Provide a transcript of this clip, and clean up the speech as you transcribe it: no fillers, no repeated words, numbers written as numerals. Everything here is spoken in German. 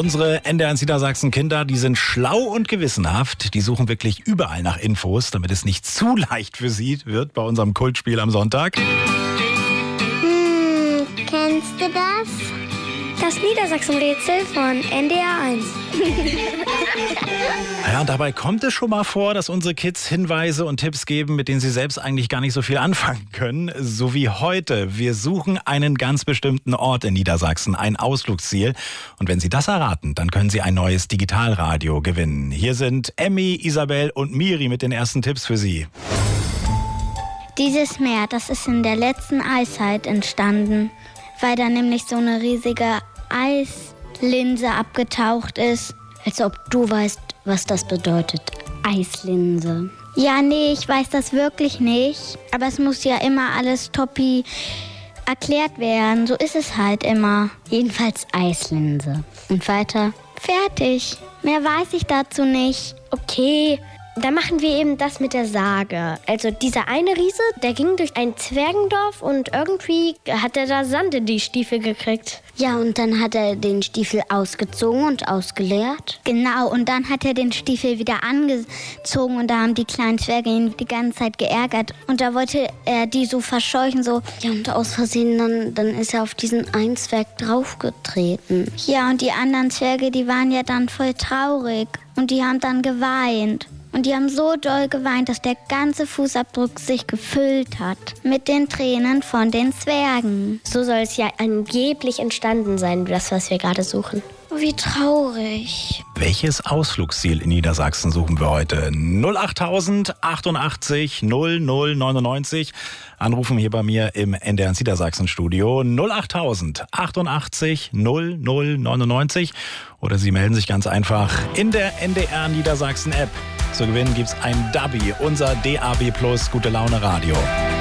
Unsere NDR Niedersachsen Kinder, die sind schlau und gewissenhaft. Die suchen wirklich überall nach Infos, damit es nicht zu leicht für sie wird bei unserem Kultspiel am Sonntag. Kennst du das? Das Niedersachsen-Rätsel von NDR 1. Ja, und dabei kommt es schon mal vor, dass unsere Kids Hinweise und Tipps geben, mit denen sie selbst eigentlich gar nicht so viel anfangen können. So wie heute. Wir suchen einen ganz bestimmten Ort in Niedersachsen, ein Ausflugsziel. Und wenn Sie das erraten, dann können Sie ein neues Digitalradio gewinnen. Hier sind Emmy, Isabel und Miri mit den ersten Tipps für Sie. Dieses Meer, das ist in der letzten Eiszeit entstanden, weil da nämlich so eine riesige Eislinse abgetaucht ist. Als ob du weißt, was das bedeutet. Eislinse. Ja, nee, ich weiß das wirklich nicht. Aber es muss ja immer alles toppi erklärt werden. So ist es halt immer. Jedenfalls Eislinse. Und weiter. Fertig. Mehr weiß ich dazu nicht. Okay, dann machen wir eben das mit der Sage. Also dieser eine Riese, der ging durch ein Zwergendorf und irgendwie hat er da Sand in die Stiefel gekriegt. Ja, und dann hat er den Stiefel ausgezogen und ausgeleert. Genau, und dann hat er den Stiefel wieder angezogen und da haben die kleinen Zwerge ihn die ganze Zeit geärgert. Und da wollte er die so verscheuchen, so. Ja, und aus Versehen, dann ist er auf diesen einen Zwerg draufgetreten. Ja, und die anderen Zwerge, die waren ja dann voll traurig und die haben dann geweint. Und die haben so doll geweint, dass der ganze Fußabdruck sich gefüllt hat mit den Tränen von den Zwergen. So soll es ja angeblich entstanden sein, das, was wir gerade suchen. Wie traurig. Welches Ausflugsziel in Niedersachsen suchen wir heute? 08000 88 0099. Anrufen hier bei mir im NDR Niedersachsen Studio 08000 88 0099. Oder Sie melden sich ganz einfach in der NDR Niedersachsen App. Zu gewinnen gibt's ein Dubby, unser DAB+ Gute Laune Radio.